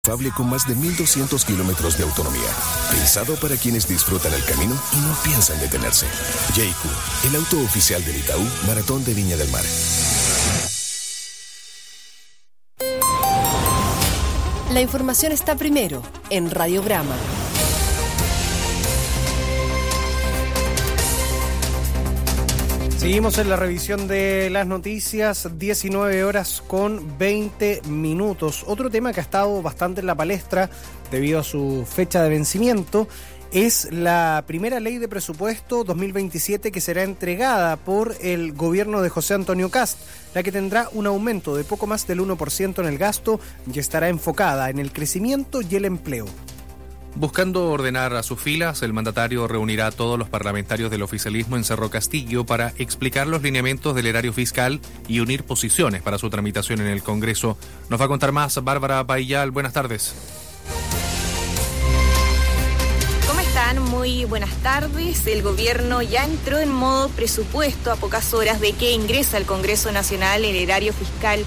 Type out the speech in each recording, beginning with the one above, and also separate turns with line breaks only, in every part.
Fable con más de 1.200 kilómetros de autonomía. Pensado para quienes disfrutan el camino y no piensan detenerse. JQ, el auto oficial del Itaú Maratón de Viña del Mar.
La información está primero en Radiograma.
Seguimos en la revisión de las noticias, 19 horas con 20 minutos. Otro tema que ha estado bastante en la palestra debido a su fecha de vencimiento es la primera ley de presupuesto 2027 que será entregada por el gobierno de José Antonio Kast, la que tendrá un aumento de poco más del 1% en el gasto y estará enfocada en el crecimiento y el empleo.
Buscando ordenar a sus filas, el mandatario reunirá a todos los parlamentarios del oficialismo en Cerro Castillo para explicar los lineamientos del erario fiscal y unir posiciones para su tramitación en el Congreso. Nos va a contar más Bárbara Paillal. Buenas tardes.
Muy buenas tardes. El gobierno ya entró en modo presupuesto a pocas horas de que ingresa al Congreso Nacional el erario fiscal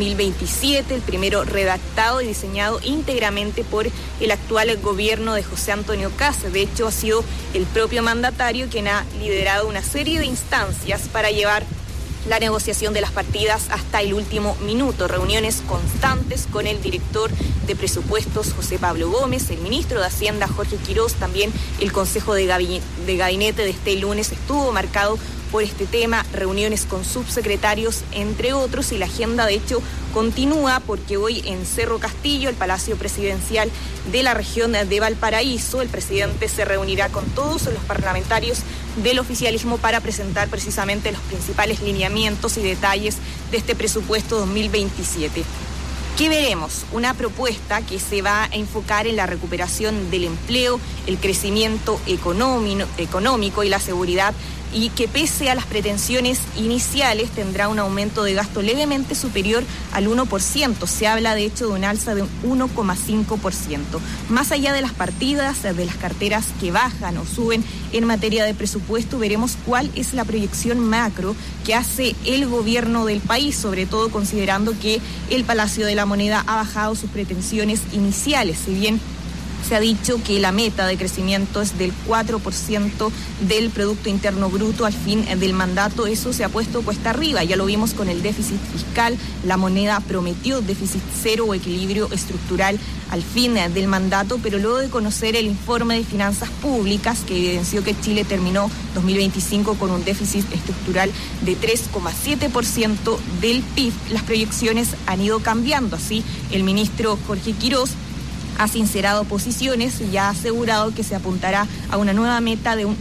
2027, el primero redactado y diseñado íntegramente por el actual gobierno de José Antonio Kast. De hecho, ha sido el propio mandatario quien ha liderado una serie de instancias para llevar la negociación de las partidas hasta el último minuto, reuniones constantes con el director de presupuestos José Pablo Gómez, el ministro de Hacienda Jorge Quirós, también el Consejo de Gabinete de este lunes estuvo marcado por este tema, reuniones con subsecretarios, entre otros, y la agenda de hecho continúa porque hoy en Cerro Castillo, el Palacio Presidencial de la región de Valparaíso, el presidente se reunirá con todos los parlamentarios del oficialismo para presentar precisamente los principales lineamientos y detalles de este presupuesto 2027. ¿Qué veremos? Una propuesta que se va a enfocar en la recuperación del empleo, el crecimiento económico y la seguridad, y que pese a las pretensiones iniciales tendrá un aumento de gasto levemente superior al 1%. Se habla de hecho de un alza de un 1,5%. Más allá de las partidas, de las carteras que bajan o suben en materia de presupuesto, veremos cuál es la proyección macro que hace el gobierno del país, sobre todo considerando que el Palacio de la Moneda ha bajado sus pretensiones iniciales. Si bien se ha dicho que la meta de crecimiento es del 4% del Producto Interno Bruto al fin del mandato, eso se ha puesto cuesta arriba. Ya lo vimos con el déficit fiscal, la moneda prometió déficit cero o equilibrio estructural al fin del mandato, pero luego de conocer el informe de finanzas públicas que evidenció que Chile terminó 2025 con un déficit estructural de 3,7% del PIB, las proyecciones han ido cambiando. Así, el ministro Jorge Quirós ha sincerado posiciones y ha asegurado que se apuntará a una nueva meta de un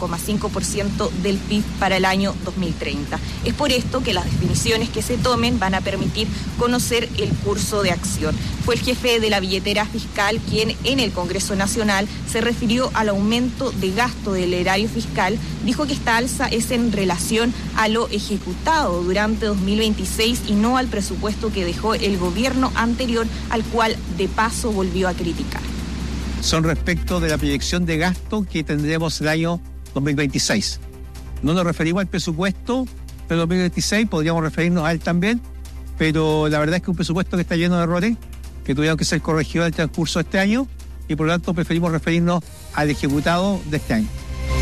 1,5% del PIB para el año 2030. Es por esto que las definiciones que se tomen van a permitir conocer el curso de acción. Fue el jefe de la billetera fiscal quien en el Congreso Nacional se refirió al aumento de gasto del erario fiscal, dijo que esta alza es en relación a lo ejecutado durante 2026 y no al presupuesto que dejó el gobierno anterior, al cual de paso volvió a criticar.
Son respecto de la proyección de gasto que tendremos el año 2026. No nos referimos al presupuesto del 2026, podríamos referirnos a él también, pero la verdad es que un presupuesto que está lleno de errores, que tuvieron que ser corregidos en el transcurso de este año, y por lo tanto preferimos referirnos al ejecutado de este año.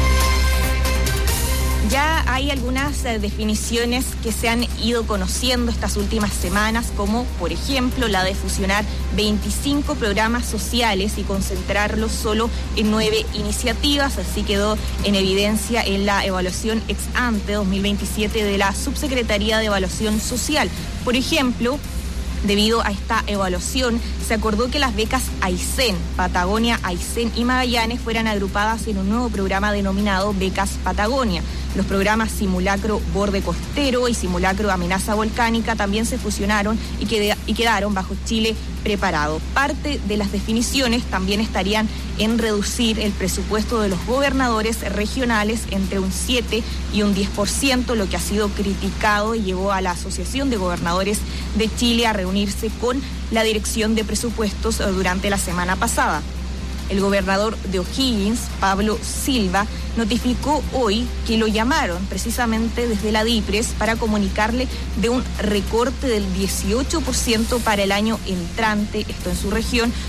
Ya hay algunas definiciones que se han ido conociendo estas últimas semanas, como por ejemplo la de fusionar 25 programas sociales y concentrarlos solo en 9 iniciativas. Así quedó en evidencia en la evaluación ex ante 2027 de la Subsecretaría de Evaluación Social. Por ejemplo, debido a esta evaluación, se acordó que las becas Aysén, Patagonia, Aysén y Magallanes fueran agrupadas en un nuevo programa denominado Becas Patagonia. Los programas Simulacro Borde Costero y Simulacro Amenaza Volcánica también se fusionaron y quedaron bajo Chile Preparado. Parte de las definiciones también estarían en reducir el presupuesto de los gobernadores regionales entre un 7 y un 10%, lo que ha sido criticado y llevó a la Asociación de Gobernadores de Chile a reunirse con la Dirección de Presupuestos durante la semana pasada. El gobernador de O'Higgins, Pablo Silva, notificó hoy que lo llamaron precisamente desde la DIPRES para comunicarle de un recorte del 18% para el año entrante, esto en su región,